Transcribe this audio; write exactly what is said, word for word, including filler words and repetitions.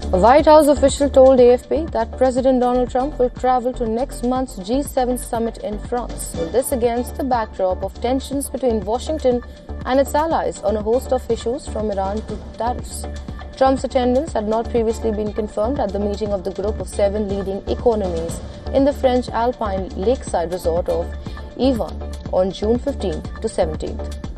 A White House official told A F P that President Donald Trump will travel to next month's G seven summit in France, with this against the backdrop of tensions between Washington and its allies on a host of issues from Iran to tariffs. Trump's attendance had not previously been confirmed at the meeting of the group of seven leading economies in the French alpine lakeside resort of Yvon on June fifteenth to seventeenth.